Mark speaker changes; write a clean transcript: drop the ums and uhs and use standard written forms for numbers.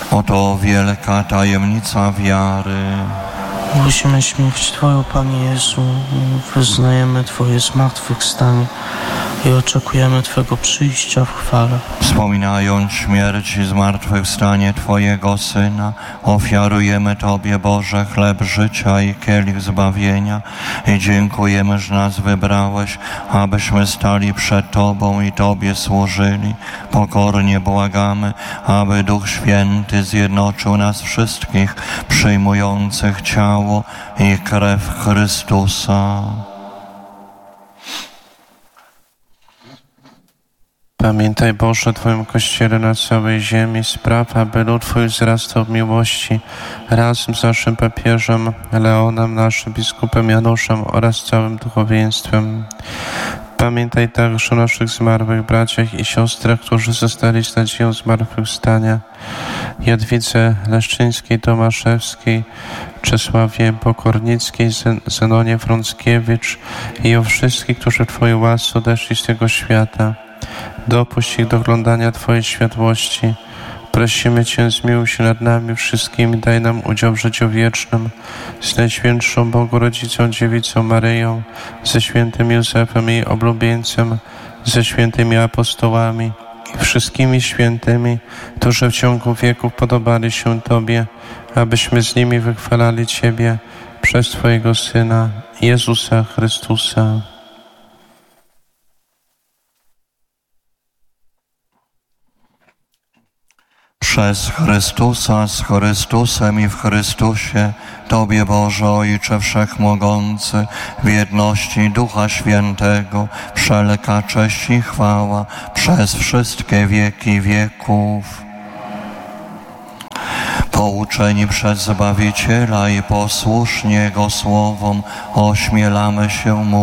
Speaker 1: Oto wielka tajemnica wiary.
Speaker 2: Głosimy śmierć Twoją, Panie Jezu, wyznajemy Twoje zmartwychwstanie i oczekujemy Twego przyjścia w chwale.
Speaker 1: Wspominając śmierć i zmartwychwstanie Twojego Syna, ofiarujemy Tobie, Boże, chleb życia i kielich zbawienia i dziękujemy, że nas wybrałeś, abyśmy stali przed Tobą i Tobie służyli. Pokornie błagamy, aby Duch Święty zjednoczył nas wszystkich, przyjmujących ciało i krew Chrystusa.
Speaker 3: Pamiętaj, Boże, o Twoim Kościele na całej ziemi, spraw, aby lud Twój wzrastał w miłości, razem z naszym papieżem Leonem, naszym biskupem Januszem oraz całym duchowieństwem. Pamiętaj także o naszych zmarłych braciach i siostrach, którzy zostali z nadzieją zmartwychwstania. Jadwidze Leszczyńskiej, Tomaszewskiej, Czesławie Pokornickiej, Zenonie Frąckiewicz i o wszystkich, którzy w Twojej łasce odeszli z tego świata. Dopuść ich do oglądania Twojej światłości. Prosimy Cię, zmiłuj się nad nami wszystkimi, daj nam udział w życiu wiecznym z Najświętszą Bogu Rodzicą Dziewicą Maryją, ze świętym Józefem jej oblubieńcem, ze świętymi apostołami i wszystkimi świętymi, którzy w ciągu wieków podobali się Tobie, abyśmy z nimi wychwalali Ciebie przez Twojego Syna, Jezusa Chrystusa.
Speaker 1: Przez Chrystusa, z Chrystusem i w Chrystusie, Tobie, Boże Ojcze Wszechmogący, w jedności Ducha Świętego, wszelka cześć i chwała przez wszystkie wieki wieków. Pouczeni przez Zbawiciela i posłuszni Jego słowom, ośmielamy się mówić.